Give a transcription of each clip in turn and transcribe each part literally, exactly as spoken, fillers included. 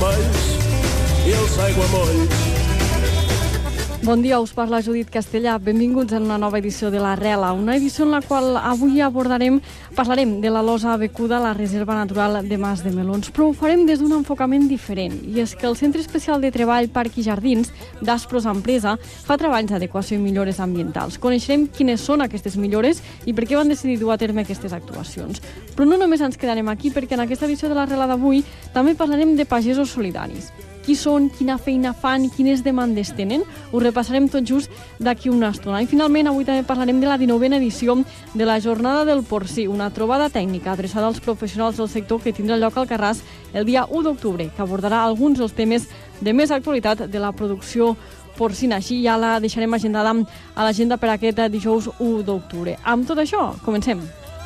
espais i els aiguamolls. Bon dia, us parla Judit Castellà. Benvinguts en una nova edició de l'Arrela, una edició en la qual avui abordarem, parlarem de la losa avecuda a la Reserva Natural de Mas de Melons, però ho farem des d'un enfocament diferent. I és que el Centre Especial de Treball, Parc i Jardins d'Aspros Empresa fa treballs d'adequació i millores ambientals. Coneixerem quines són aquestes millores i per què van decidir dur a terme aquestes actuacions. Però no només ens quedarem aquí, perquè en aquesta edició de l'Arrela d'avui també parlarem de pagesos solidaris. Qui són, quina feina fan, quines demandes tenen? Ho repassarem tot just d'aquí una estona. I finalment avui també parlarem de la dinovena edició de la Jornada del Porcí, una trobada tècnica adreçada als professionals del sector que tindrà lloc al Carràs el dia u d'octubre, que abordarà alguns dels temes de més actualitat de la producció porcina. Així ja la deixarem agendada a l'agenda per aquest dijous u d'octubre. Amb tot això, comencem.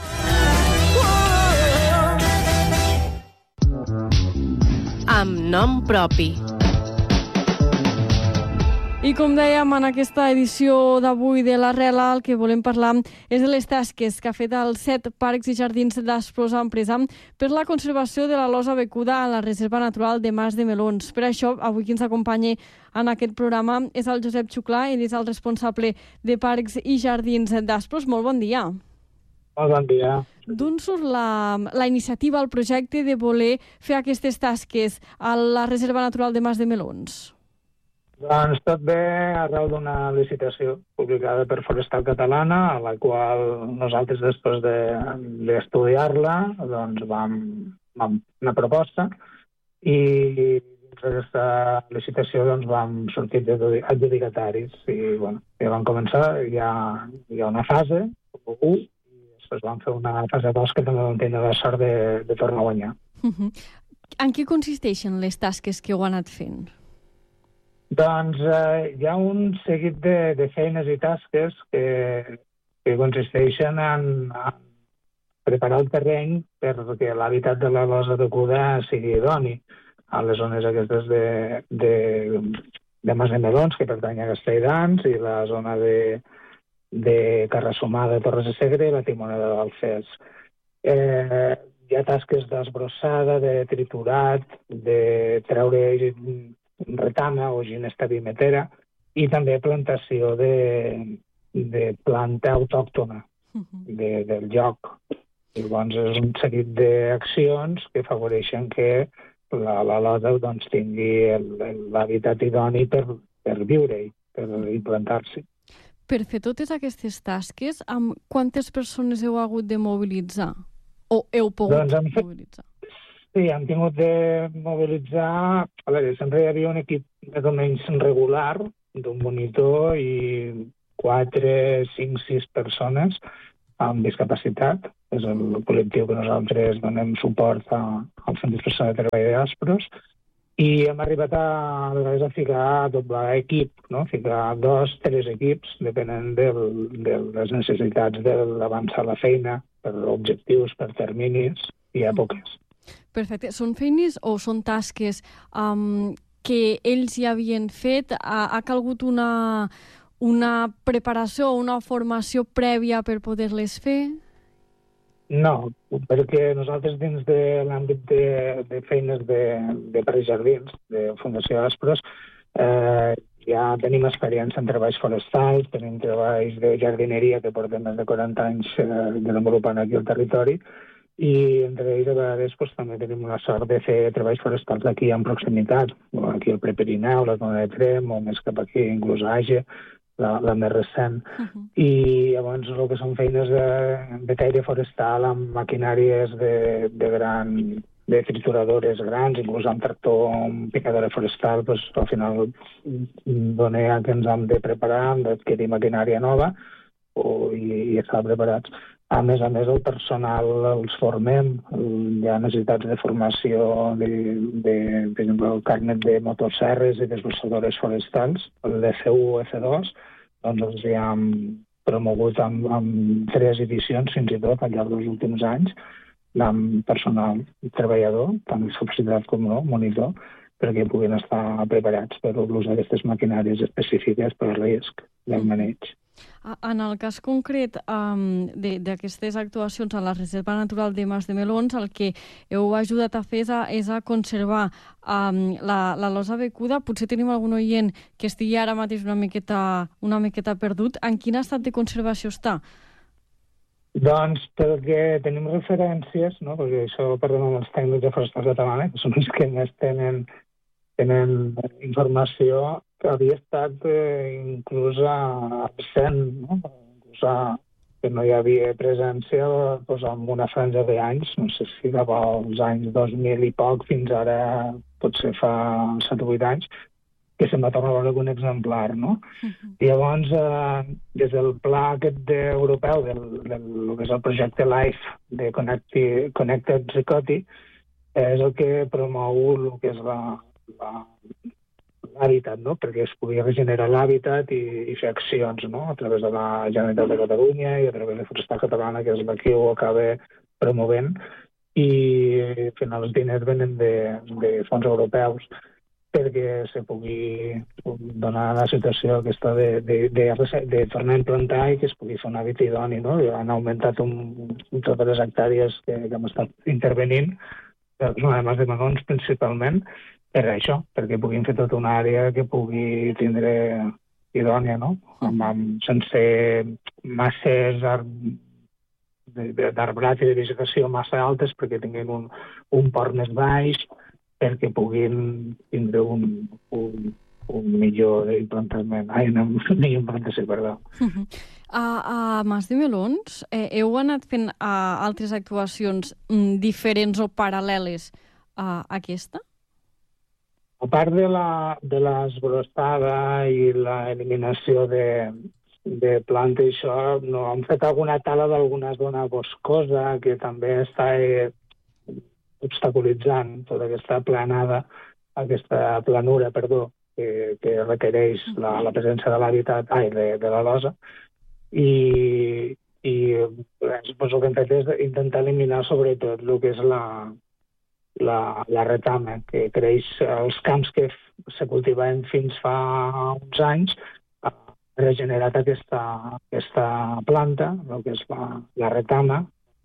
Amb nom propi. I com dèiem, en aquesta edició d'avui de l'Arrela, el que volem parlar és de les tasques que ha fet els set parcs i jardins d'Aspros Empresa per la conservació de la losa avecuda a la Reserva Natural de Mas de Melons. Per això, avui qui ens acompanya en aquest programa és el Josep Xuclà, ell és el responsable de parcs i jardins d'Aspros. Molt bon dia. Molt bon dia. D'on surt la, la iniciativa, el projecte de voler fer aquestes tasques a la Reserva Natural de Mas de Melons? Doncs tot ve arreu d'una licitació publicada per Forestal Catalana, a la qual nosaltres, després d'estudiar-la, de, doncs vam, vam una proposta i dins d'aquesta licitació doncs, vam sortir adjudicataris i bueno, ja vam començar, hi ha, hi ha una fase, u, després vam fer una fase dos que també vam tenir la sort de, de tornar a guanyar. Uh-huh. En què consisteixen les tasques que heu anat fent? Doncs eh, hi ha un seguit de, de feines i tasques que, que consisteixen en, en preparar el terreny perquè l'hàbitat de la losa avecuda sigui idoni a les zones aquestes de, de, de Mas de Melons, que pertany a Castelldans, i la zona de de Carrassomà, de Torres de Segre i la Timoneda d'Alfés. Eh, hi ha tasques d'esbrossada, de triturat, de treure retama o ginesta bimetera i també plantació de, de planta autòctona de, del lloc. Llavors és un seguit d'accions que afavoreixen que la, la losa doncs, tingui l'hàbitat idoni per, per viure-hi, per implantar-s'hi. Per fer totes aquestes tasques, amb quantes persones heu hagut de mobilitzar? O heu pogut doncs hem fet... mobilitzar? Sí, hem tingut de mobilitzar... A veure, sempre hi havia un equip més o menys regular, d'un monitor i quatre, cinc, sis persones amb discapacitat. És el col·lectiu que nosaltres donem suport a, al Centre Especial de Treball d'Aspros. I hem arribat a, a vegades a ficar a doblar equip, no? Ficar dos, tres equips, depenent del, de les necessitats d'avançar la feina, per objectius, per terminis i èpoques. Perfecte. Són feines o són tasques um, que ells ja havien fet? Ha, ha calgut una, una preparació o una formació prèvia per poder-les fer? No, perquè nosaltres dins de l'àmbit de, de feines de, de parcs i jardins, de Fundació Aspros, eh, ja tenim experiència en treballs forestals, tenim treballs de jardineria que portem més de quaranta anys eh, desenvolupant aquí al territori, i entre ells a vegades pues, també tenim la sort de fer treballs forestals aquí en proximitat, aquí al Prepirineu, la zona de Trem, o més cap aquí, inclús a Àger, La, la més recent. Uh-huh. I llavors el que són feines de, de caire forestal amb maquinàries de, de gran, de trituradores grans, inclús amb tractor, amb picadora forestal, pues, al final dona que ens hem de preparar, hem d'adquirir maquinària nova o, i, i estar preparats. A més a més, el personal els formem, hi ha necessitats de formació de, de, per exemple, el carnet de motosserres i desbrossadores forestals, el d'F u o F dos, doncs els hi hem promogut amb, amb tres edicions, fins i tot, al llarg dels últims anys, amb personal treballador, tant discapacitat com no, monitor, perquè puguin estar preparats per l'ús d'aquestes maquinàries específiques per al risc del maneig. En el cas concret um, d'aquestes actuacions a la Reserva Natural de Mas de Melons, el que heu ajudat a fer és a, és a conservar um, la, la losa becuda. Potser tenim algun oient que estigui ara mateix una miqueta, una miqueta perdut. En quin estat de conservació està? Doncs perquè tenim referències, no? Perquè això parlem amb els tècnics de Forestal Catalana, que són els que més tenen, tenen informació, que havia estat eh, inclús absent, no? Inclús a, que no hi havia presència doncs, en una franja d'anys, no sé si cap als anys dos mil i poc, fins ara potser fa set o vuit anys, que se'n va tornar a veure algun exemplar, no? Uh-huh. I llavors, eh, des del pla aquest de, europeu, del, del, del que és el projecte LIFE de Connecti, Connected Ricoti, eh, és el que promou el que és la, la, l'hàbitat, no? Perquè es pugui regenerar l'hàbitat i, i fer accions, no? A través de la Generalitat de Catalunya i a través de Forestal Catalana, que és la que ho acaba promovent, i al final els diners venen de, de fons europeus perquè se pugui donar la situació aquesta de, de, de, de tornar a implantar i que es pugui fer un hàbitat idoni, no? I han augmentat un, totes les hectàrees que, que hem estat intervenint, además de melons principalment, per això, perquè puguin fer tota una àrea que pugui tindre idònia, no? Amb, amb, sense masses d'arbrat i de vegetació massa altes perquè tinguin un, un port més baix, perquè puguin tindre un, un, un millor implantament. Ai, una millor implantació, perdó. Uh-huh. A, a Mas de Melons, eh, heu anat fent uh, altres actuacions mm, diferents o paral·leles a aquesta? A part de la, de l'esbrostada i l'eliminació de, de planta i això, no, hem fet alguna tala d'alguna zona boscosa que també està eh, obstaculitzant tota aquesta planada, aquesta planura, perdó, que, que requereix la, la presència de l'hàbitat, ai, de, de la losa. I, i doncs, el que hem fet és intentar eliminar sobretot el que és la, la, la retama, que creix als camps que se cultivaven fins fa uns anys, ha regenerat aquesta, aquesta planta, el que és la, la retama,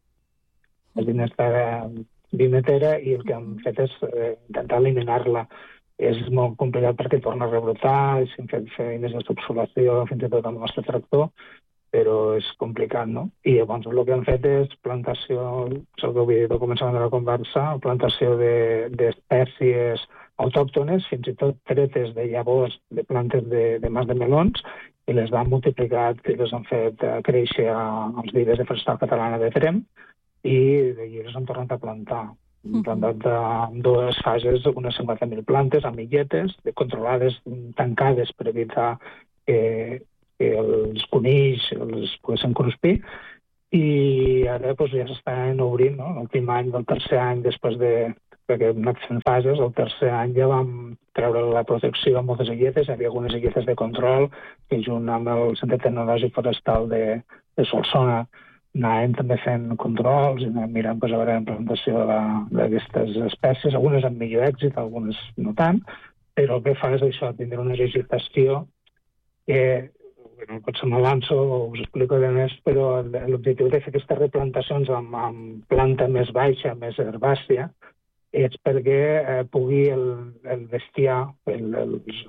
el dinesta bimetera, i el que hem fet és eh, intentar eliminar-la. És molt complicat perquè torna a rebrotar, s'han fet feines de subsolació, fins i tot amb el nostre tractor, però és complicat, no? I llavors el que hem fet és plantació, és el que vull dir al començament de la conversa, plantació d'espècies de, autòctones, fins i tot tretes de llavors de plantes de, de mas de melons, i les han multiplicat i les han fet créixer als vides de Forestal Catalana de Trem, i d'allí les han tornat a plantar. Hem plantat en dues fases unes cinquanta mil plantes amb illetes, controlades, tancades per evitar que, que els conills els poguessin cruspir, i ara doncs, ja s'estan obrint, no? L'últim any del tercer any, després de perquè hem anat fent fases, el tercer any ja vam treure la protecció a moltes illetes, hi havia algunes illetes de control, que junt amb el Centre Tecnològic Forestal de, de Solsona anàvem també fent controls i anàvem mirant pues, a veure la implantació d'aquestes espècies, algunes amb millor èxit, algunes no tant, però el que fa és això, tindre una vegetació que, bueno, potser m'avanço o us explico de més, però l'objectiu de fer aquestes replantacions amb, amb planta més baixa, més herbàcia, és perquè eh, pugui el, el bestiar, el, els,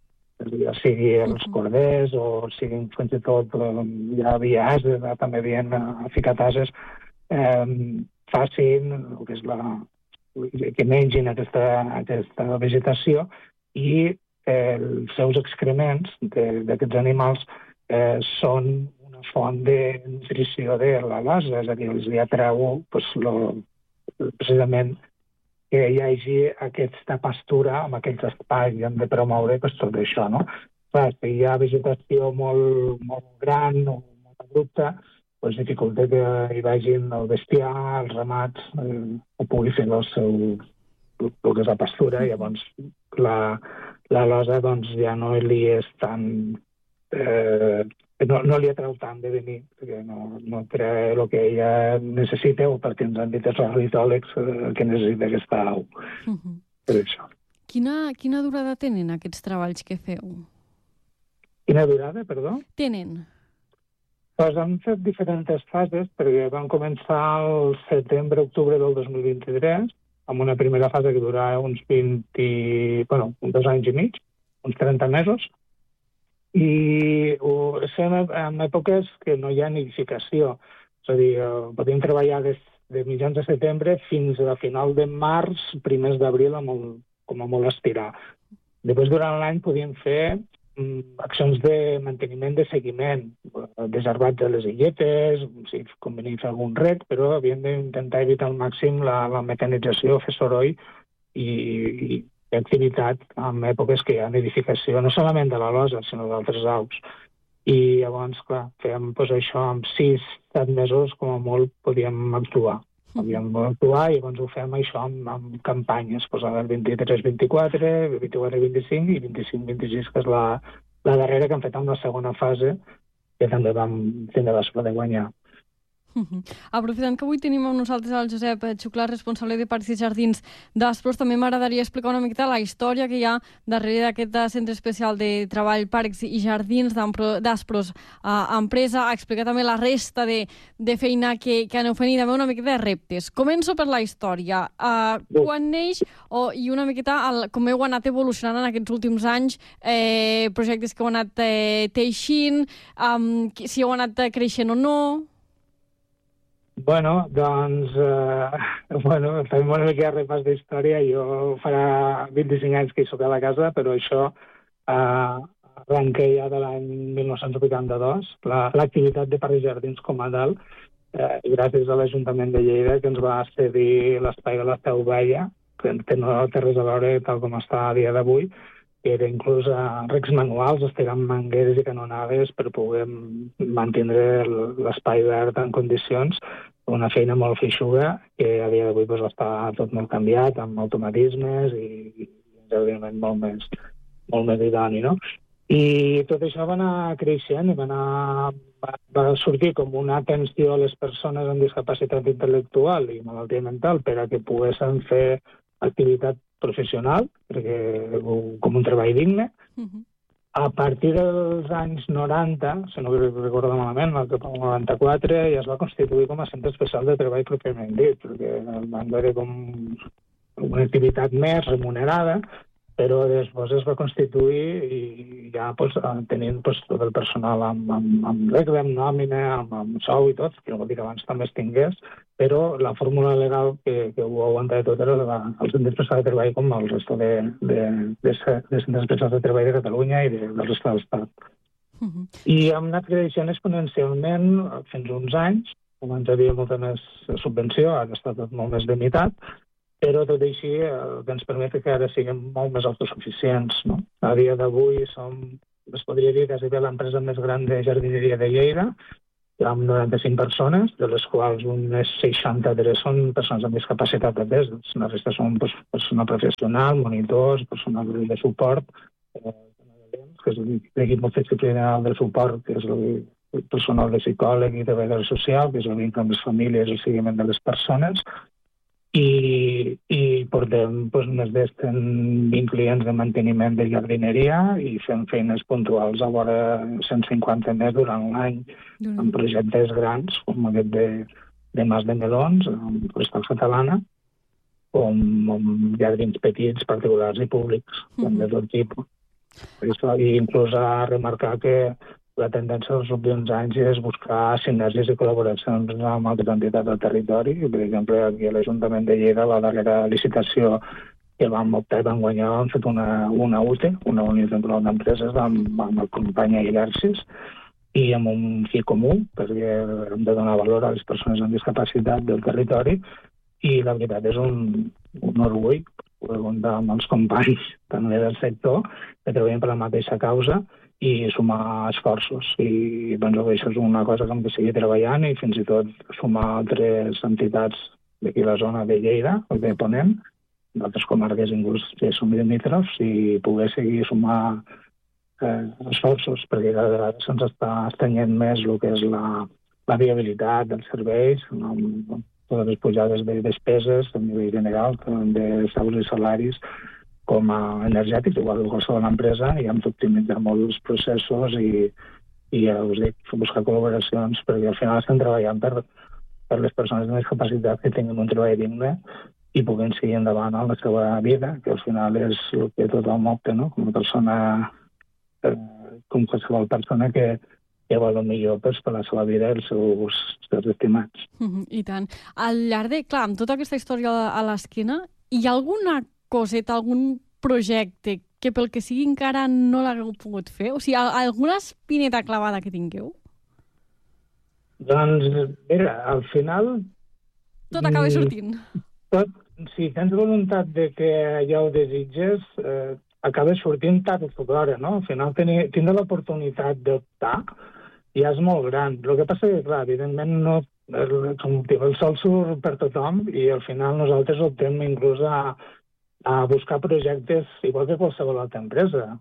ja sigui els corders o siguin fins i tot hi havia ases, també havien ficat ases, eh, facin el que és la, que mengin aquesta, aquesta vegetació i eh, els seus excrements d'aquests animals eh, són una font de nutrició de la losa, és a dir, els hi atreu pues, lo, precisament que hi hagi aquesta pastura amb aquells espais i hem de promoure pues, tot això, no? Clar, si hi ha vegetació molt, molt gran o molt abrupta, pues, dificulta que hi vagin el bestiar, els ramats, eh, o pugui fer el seu, el que és la pastura, i llavors la, la losa doncs, ja no li és tan... Eh, no, no li atreu tant de venir, perquè no, no treu el que ella necessita o perquè ens han dit els ornitòlegs eh, que necessita aquesta au. Uh -huh. Per això. Quina, quina durada tenen aquests treballs que feu? Quina durada, perdó? Tenen. Pues hem fet diferents fases, perquè vam començar el setembre-octubre del dos mil vint-i-tres, amb una primera fase que durava uns vint, bueno, dos anys i mig, uns trenta mesos, i ho, estem en èpoques que no hi ha nidificació. És a dir, podem treballar des de mitjans de setembre fins a final de març, primers d'abril, com a molt estirar. Després, durant l'any, podíem fer mm, accions de manteniment, de seguiment, desherbats a les illetes, si convenia fer algun rec, però havíem d'intentar evitar al màxim la, la mecanització, fer soroll i, i activitat en èpoques que hi ha nidificació, no solament de la losa, sinó d'altres aus. I llavors, clar, fèiem pues, això, amb sis, set mesos, com a molt, podíem actuar. Podíem actuar i llavors ho fem això amb, amb campanyes, pues, el vint-i-tres vint-i-quatre, vint-i-quatre vint-i-cinc i vint-i-cinc vint-i-sis, que és la, la darrera que hem fet amb la segona fase, que també vam tindre la sort de guanyar. Uh-huh. Aprofitant que avui tenim amb nosaltres el Josep Xuclà, responsable de Parcs i Jardins d'Aspros, també m'agradaria explicar una miqueta la història que hi ha darrere d'aquest Centre Especial de Treball Parcs i Jardins d'Aspros uh, empresa, a explicar també la resta de, de feina que, que aneu fent i també una miqueta de reptes. Començo per la història. Uh, quan neix oh, i una miqueta el, com heu anat evolucionant en aquests últims anys, eh, projectes que heu anat eh, teixint, um, si heu anat creixent o no... Bueno, doncs, eh, bueno, fem una mica de repàs d'història. Jo farà vint-i-cinc anys que hi soc a la casa, però això eh, arrenca ja de l'any mil nou-cents vuitanta-dos, l'activitat de Parcs i Jardins com a tal, eh, gràcies a l'Ajuntament de Lleida, que ens va cedir l'espai de la Seu Vella, que, que no té res a veure tal com està a dia d'avui, que era inclús a recs manuals, estirant mangueres i canonades per poder mantenir l'espai verd en condicions, una feina molt feixuga, que a dia d'avui pues, està tot molt canviat, amb automatismes i, i evidentment molt més, molt més idoni, no? I tot això va anar creixent i va, anar, va, va sortir com una atenció a les persones amb discapacitat intel·lectual i malaltia mental per a que poguessin fer activitat professional, perquè com un treball digne. Uh-huh. A partir dels anys noranta, si no recordo malament, el noranta-quatre, ja es va constituir com a centre especial de treball pròpiament dit, perquè van veure com una activitat més remunerada, però després es va constituir i ja pues, tenint pues, tot el personal amb, amb, amb regla, amb nòmina, amb, amb sou i tot, que no vol dir que abans també es tingués, però la fórmula legal que, que ho aguanta de tot era el centre especial de treball com el resto de, de, de, de centres especials de treball de Catalunya i de, del rest de l'Estat. Uh-huh. I hem anat creixent exponencialment fins uns anys, com ens havia molta més subvenció, ara està tot molt més limitat, però tot així el que ens permet que ara siguem molt més autosuficients. No? A dia d'avui som, es podria dir, quasi bé l'empresa més gran de jardineria de Lleida, amb noranta-cinc persones, de les quals unes seixanta-tres són persones amb discapacitat també, la resta són pues, personal professional, monitors, personal de suport, eh, que és l'equip multidisciplinari de suport, que és el personal de psicòleg i treballador social, que és el vincle amb les famílies i el seguiment de les persones, i, i portem pues, més de vint clients de manteniment de jardineria i fem feines puntuals a vora cent cinquanta més durant l'any mm. en projectes grans com aquest de, de Mas de Melons, amb Forestal Catalana, com amb jardins petits, particulars i públics, mm. de tot tipus. I inclús a remarcar que la tendència dels últims anys és buscar sinergies i col·laboracions amb altres entitats del territori. Per exemple, aquí a l'Ajuntament de Lleida, la darrera licitació que vam optar i vam guanyar, hem fet una, una U T E, una Unió Temporal d'Empreses, amb, amb el company Ilersis, i amb un fi comú, perquè hem de donar valor a les persones amb discapacitat del territori, i la veritat és un, un orgull poder comptar amb els companys també del sector que treballen per la mateixa causa i sumar esforços. I doncs, això és una cosa que hem de seguir treballant i fins i tot sumar altres entitats d'aquí la zona de Lleida, o de Ponent, d'altres comarques inclús que són limítrofs, i poder seguir sumar eh, esforços, perquè cada vegada se'ns està estrenyent més el que és la, la viabilitat dels serveis, amb totes les pujades de despeses a nivell general, de sous i salaris, com a energètics, igual que qualsevol empresa, i hem d'optimitzar molt els processos i, i ja us dic, buscar col·laboracions, perquè al final estem treballant per, per les persones amb discapacitat que tinguin un treball digne i puguin seguir endavant en la seva vida, que al final és el que tothom opta, no? Com a persona, eh, com qualsevol persona que, que vol el millor pues, per la seva vida i els seus, seus estimats. Mm-hmm, I tant. Al llarg de, clar, amb tota aquesta història a l'esquena, hi ha alguna coseta, algun projecte que pel que sigui encara no l'hagueu pogut fer? O sigui, alguna espineta clavada que tingueu? Doncs, mira, al final... Tot acaba sortint. Tot, si tens voluntat de que ja ho desitges, eh, acaba sortint tard o d'hora, no? Al final, tenir, tindre l'oportunitat d'optar ja és molt gran. El que passa és que, clar, evidentment, no, el, el sol surt per tothom i al final nosaltres optem inclús a a buscar projectes igual que qualsevol altra empresa.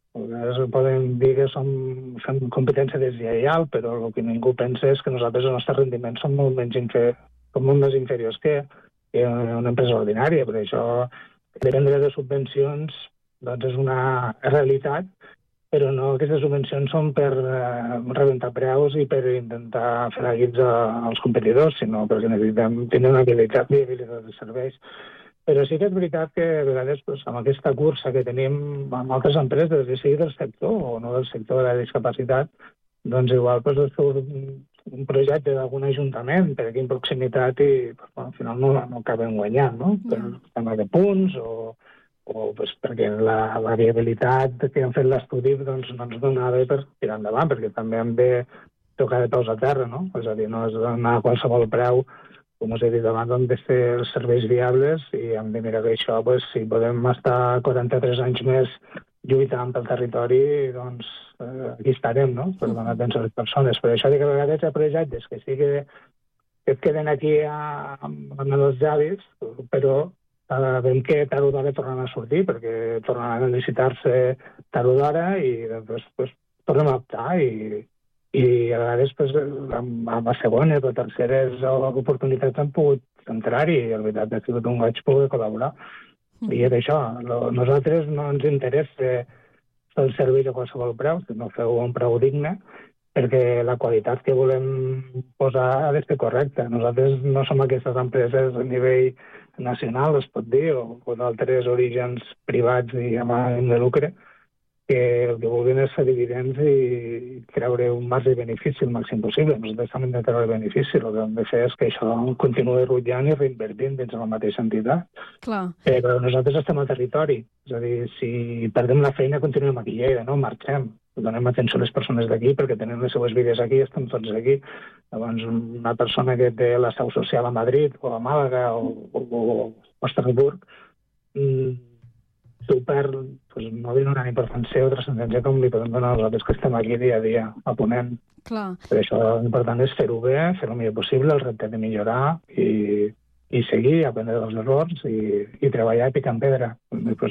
Podem dir que som, fem competència deslleial, però el que ningú pensa és que nosaltres els nostres rendiments són molt, menys infer, són molt més inferiors que, que una empresa ordinària. Per això, dependre de subvencions doncs és una realitat, però no aquestes subvencions són per eh, rebentar preus i per intentar fer aguits als competidors, sinó perquè necessitem tenir una habilitat i habilitat de serveis. Però sí que és veritat que a vegades doncs, amb aquesta cursa que tenim amb altres empreses, ja sigui del sector o no del sector de la discapacitat, doncs igual doncs, surt un projecte d'algun ajuntament per aquí en proximitat i doncs, bueno, al final no, no acabem guanyant, no? Per tema de punts o, o doncs, perquè la, la viabilitat que hem fet l'estudi doncs, no ens donava per tirar endavant, perquè també hem de tocar de peus a terra, no? És a dir, no és anar a qualsevol preu, com us he dit abans, hem de fer els serveis viables i hem de mirar que això, pues, si podem estar quaranta-tres anys més lluitant pel territori, doncs eh, aquí estarem, no?, per donar atenció a les persones. Per això dic que a vegades hi ha projectes que sí que, que et queden aquí a, amb els llavis, però sabem que tard o d'hora tornen a sortir, perquè tornen a necessitar-se tard o d'hora i després pues, tornem a optar i i a vegades pues, amb, amb les segones o terceres oportunitats han pogut entrar-hi i la veritat ha sigut un goig poder col·laborar. Mm. I és això, lo, nosaltres no ens interessa fer el servei a qualsevol preu, sinó feu un preu digne, perquè la qualitat que volem posar ha de ser correcta. Nosaltres no som aquestes empreses a nivell nacional, es pot dir, o, o d'altres orígens privats i amb ànim de lucre, que el que vulguin és fer dividends i treure un marge de benefici el màxim possible. Nosaltres també hem de treure benefici. El que hem de fer és que això continuï rutllant i reinvertint dins de la mateixa entitat. Clar. Però nosaltres estem al territori. És a dir, si perdem la feina, continuem aquí a Lleida, no marxem. Donem atenció a les persones d'aquí perquè tenen les seues vides aquí, estem tots aquí. Llavors, una persona que té la seu social a Madrid o a Màlaga o, o, o a Estrasburg, mmm, super, pues, no li donen importància o transcendència com li podem donar nosaltres que estem aquí dia a dia, a Ponent. Clar. Per això l'important és fer-ho bé, fer el millor possible, el repte de millorar i, i seguir, aprendre dels errors i, i treballar i picar en pedra. Pues,